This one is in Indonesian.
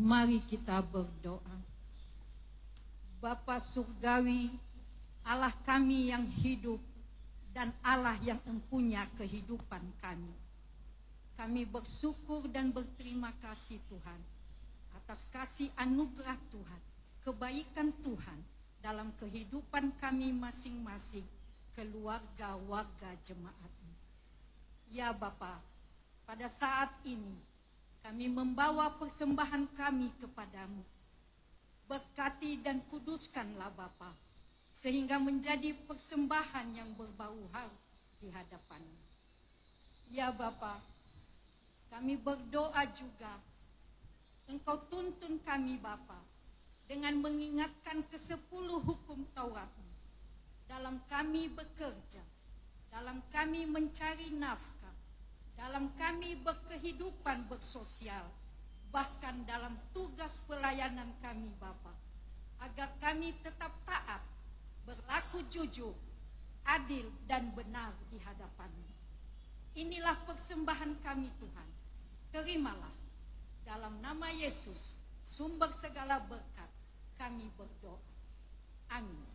Mari kita berdoa. Bapa Surgawi, Allah kami yang hidup dan Allah yang empunya kehidupan kami. Kami bersyukur dan berterima kasih Tuhan atas kasih anugerah Tuhan, kebaikan Tuhan dalam kehidupan kami masing-masing, keluarga warga jemaat-Mu. Ya Bapa, pada saat ini kami membawa persembahan kami kepadamu. Berkati dan kuduskanlah Bapa, sehingga menjadi persembahan yang berbau harum di hadapan-Mu. Ya Bapa, kami berdoa juga, Engkau tuntun kami Bapa, dengan mengingatkan ke-10 hukum Taurat-Mu, dalam kami bekerja, dalam kami mencari nafkah, dalam kami berkehidupan bersosial, bahkan dalam tugas pelayanan kami Bapa, agar kami tetap taat, berlaku jujur, adil dan benar di hadapan-Mu. Inilah persembahan kami Tuhan. Terimalah. Dalam nama Yesus, sumber segala berkat, kami berdoa. Amin.